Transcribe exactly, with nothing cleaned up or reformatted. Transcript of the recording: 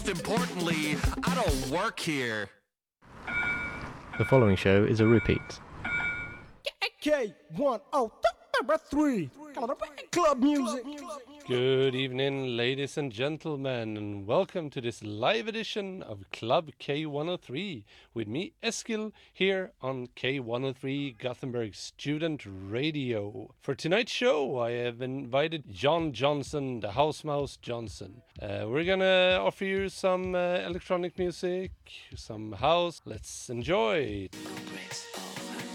Importantly, I don't work here. The following show is a repeat. K one oh three Club Music. Good evening, ladies and gentlemen, and welcome to this live edition of Club K one oh three with me, Eskil, here on K one oh three Gothenburg Student Radio. For tonight's show, I have invited John Johnson, the House Mouse Johnson. Uh, we're gonna offer you some uh, electronic music, some house. Let's enjoy it.